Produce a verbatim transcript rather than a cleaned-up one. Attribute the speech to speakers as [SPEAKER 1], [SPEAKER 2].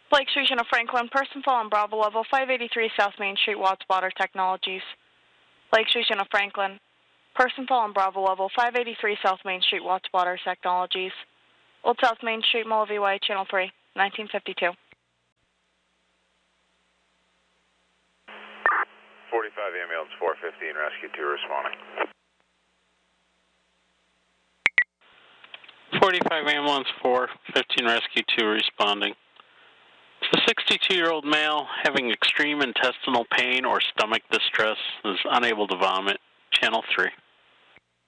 [SPEAKER 1] Lake Station of Franklin, person fallen Bravo level five eighty-three South Main Street, Watts Water Technologies. Lake Station of Franklin, person fallen Bravo level five eighty-three South Main Street, Watts Water Technologies. Old South Main Street, Mola V Y, Channel three, nineteen fifty-two.
[SPEAKER 2] forty-five ambulance four fifteen, rescue two responding.
[SPEAKER 3] forty-five ambulance four fifteen, rescue two responding. The sixty-two-year-old male having extreme intestinal pain or stomach distress is unable to vomit. Channel three.